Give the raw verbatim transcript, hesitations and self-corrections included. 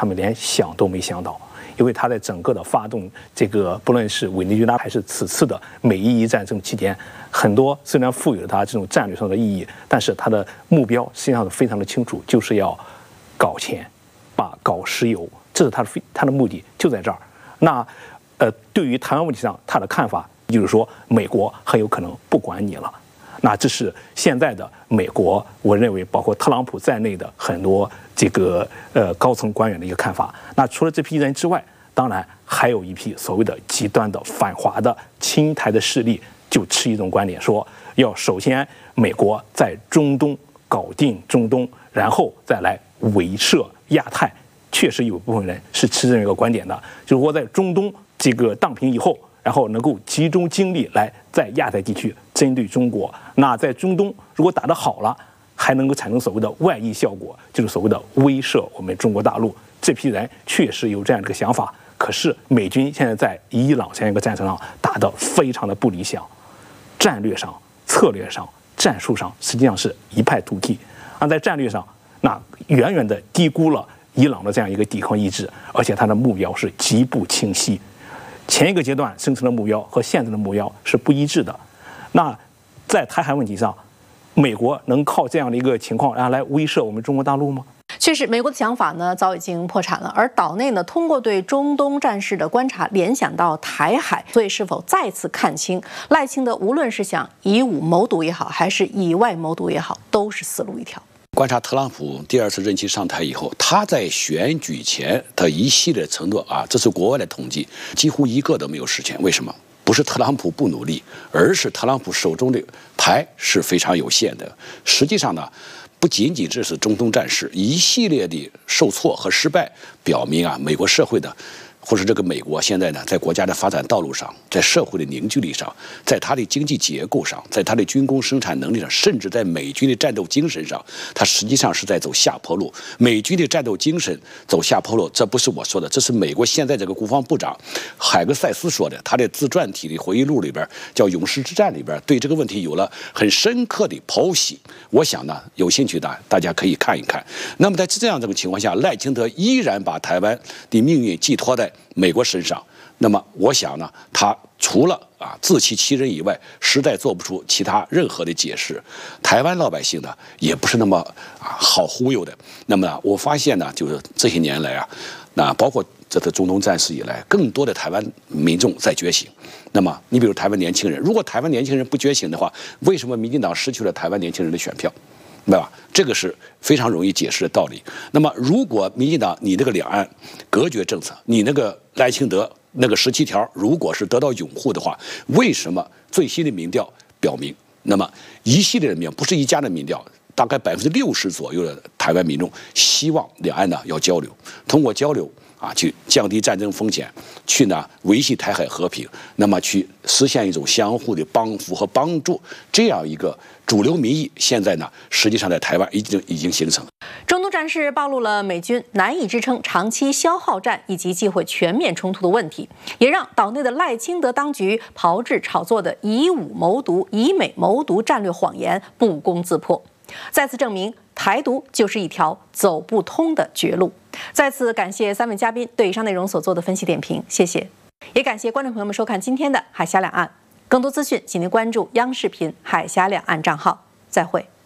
他们连想都没想到。因为他在整个的发动这个，不论是委内瑞拉还是此次的美伊伊战争期间，很多虽然赋予了他这种战略上的意义，但是他的目标实际上是非常的清楚，就是要搞钱，把搞石油，这是他的他的目的就在这儿。那呃，对于台湾问题上，他的看法就是说，美国很有可能不管你了。那这是现在的美国，我认为包括特朗普在内的很多这个呃高层官员的一个看法。那除了这批人之外，当然还有一批所谓的极端的反华的亲台的势力，就持一种观点，说要首先美国在中东搞定中东，然后再来围摄亚太。确实有部分人是持这样一个观点的，就是我在中东这个荡平以后，然后能够集中精力来在亚太地区针对中国。那在中东如果打得好了，还能够产生所谓的外溢效果，就是所谓的威慑我们中国大陆。这批人确实有这样的一个想法，可是美军现在在伊朗这样一个战场上打得非常的不理想，战略上、策略上、战术上实际上是一败涂地。而在战略上，那远远的低估了伊朗的这样一个抵抗意志，而且它的目标是极不清晰。前一个阶段生成的目标和现在的目标是不一致的。那在台海问题上，美国能靠这样的一个情况然后来威慑我们中国大陆吗？ 确实，美国的想法呢早已经破产了，而岛内呢通过对中东战事的观察联想到台海，所以是否再次看清赖清德无论是想以武谋独也好，还是以外谋独也好，都是死路一条。 观察特朗普第二次任期上台以后，他在选举前的一系列承诺啊，这是国外的统计，几乎一个都没有实现。为什么？不是特朗普不努力，而是特朗普手中的牌是非常有限的。实际上呢，不仅仅这是中东战事，一系列的受挫和失败，表明啊，美国社会的。或者这个美国现在呢，在国家的发展道路上，在社会的凝聚力上，在它的经济结构上，在它的军工生产能力上，甚至在美军的战斗精神上，它实际上是在走下坡路。美军的战斗精神走下坡路，这不是我说的，这是美国现在这个国防部长海格塞斯说的，他的自传体的回忆录里边叫《勇士之战》里边对这个问题有了很深刻的剖析。我想呢，有兴趣的大家可以看一看。那么在这样这种情况下，赖清德依然把台湾的命运寄托在美国身上，那么我想呢，他除了啊自欺欺人以外，实在做不出其他任何的解释。台湾老百姓呢，也不是那么啊好忽悠的。那么呢，我发现呢，就是这些年来啊，那包括这次中东战事以来，更多的台湾民众在觉醒。那么，你比如台湾年轻人，如果台湾年轻人不觉醒的话，为什么民进党失去了台湾年轻人的选票？对吧？这个是非常容易解释的道理。那么，如果民进党你那个两岸隔绝政策，你那个赖清德那个十七条，如果是得到拥护的话，为什么最新的民调表明，那么一系列的民调，不是一家的民调，大概百分之六十左右的台湾民众希望两岸呢要交流，通过交流啊去降低战争风险，去呢维系台海和平，那么去实现一种相互的帮扶和帮助，这样一个主流民意，现在呢实际上在台湾已经已经形成。 中东战事暴露了美军难以支撑长期消耗战以及忌讳全面冲突的问题，也让岛内的赖清德当局炮制炒作的以武谋独、以美谋独战略谎言不攻自破，再次证明台独就是一条走不通的绝路。再次感谢三位嘉宾对以上内容所做的分析点评，谢谢。也感谢观众朋友们收看今天的海峡两岸，更多资讯请您关注央视频海峡两岸账号。再会。